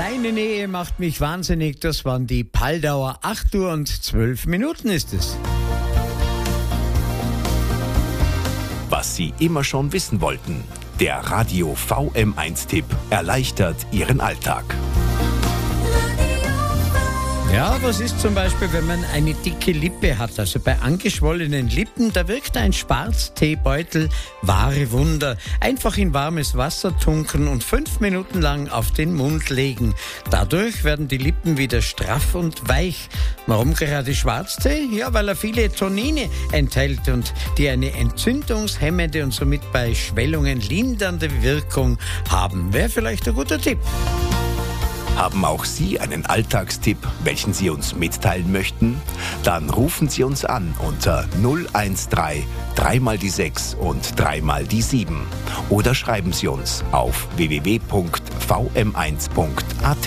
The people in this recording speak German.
Deine Nähe macht mich wahnsinnig. Das waren die Paldauer. 8 Uhr und 12 Minuten ist es. Was Sie immer schon wissen wollten. Der Radio VM1-Tipp erleichtert Ihren Alltag. Ja, was ist zum Beispiel, wenn man eine dicke Lippe hat? Also bei angeschwollenen Lippen, da wirkt ein Schwarzteebeutel wahre Wunder. Einfach in warmes Wasser tunken und 5 Minuten lang auf den Mund legen. Dadurch werden die Lippen wieder straff und weich. Warum gerade Schwarztee? Ja, weil er viele Tannine enthält und die eine entzündungshemmende und somit bei Schwellungen lindernde Wirkung haben. Wäre vielleicht ein guter Tipp. Haben auch Sie einen Alltagstipp, welchen Sie uns mitteilen möchten? Dann rufen Sie uns an unter 013 3 mal die 6 und 3 mal die 7 oder schreiben Sie uns auf www.vm1.at.